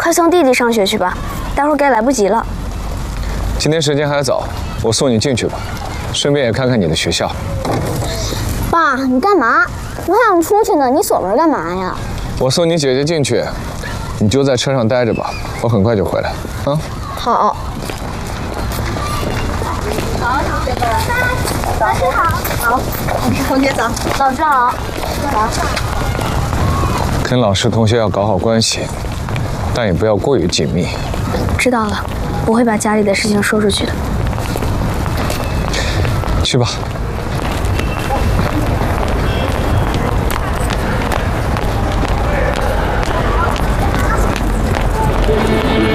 快送弟弟上学去吧，待会儿该来不及了。 今天时间还早，我送你进去吧，顺便也看看你的学校。 爸，你干嘛？我还想出去呢，你锁门干嘛呀？ 我送你姐姐进去，你就在车上待着吧，我很快就回来。啊？ 好。 好，同学们，老师好。好，同学早。 老师好。 早。 跟老师同学要搞好关系，但也不要过于紧密。 知道了，我会把家里的事情说出去的。 去吧。